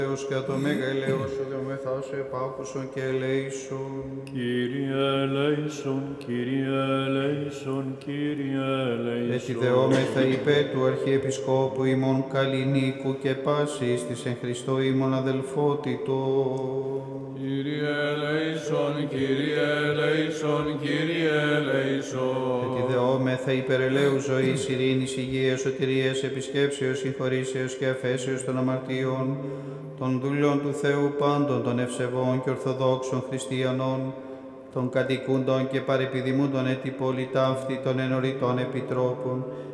Θεός και το μέγα ελεός, δεομεθά σου επάκουσον και ελέησον. Κύριε ελέησον, Κύριε ελέησον, Κύριε ελέησον. Ετιδεόμεθα υπέρ του Αρχιεπισκόπου ημών Καλλινίκου και πάσης της εν Χριστώ ημών αδελφότητο. Κύριε ελέησον, Κύριε ελέησον, Κύριε ελέησον. Ετιδεόμεθα υπερελαίου ζωής, ειρήνης, υγείας, σωτηρίας, επισκέψεως, συγχωρήσεως και αφέσεως των αμαρτιών, των δούλων του Θεού πάντων, των ευσεβών και ορθοδόξων χριστιανών, των κατοικούντων και παρεπιδημούντων έτη πολυτάφτη των ενωριτών επιτρόπων,